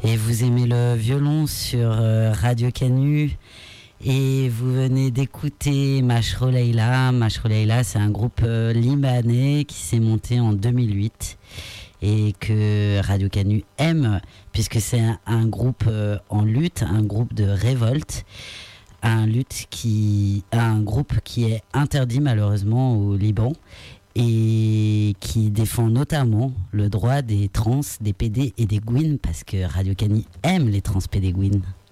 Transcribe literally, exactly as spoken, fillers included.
Et vous aimez le violon sur euh, Radio Canu. Et vous venez d'écouter Mashro Leila. Mashro Leila, c'est un groupe euh, libanais qui s'est monté en deux mille huit et que Radio Canu aime, puisque c'est un, un groupe euh, en lutte, un groupe de révolte, un, lutte qui, un groupe qui est interdit malheureusement au Liban et qui défend notamment le droit des trans, des P D et des Gwyn, parce que Radio Canu aime les trans, P D, Gwyn.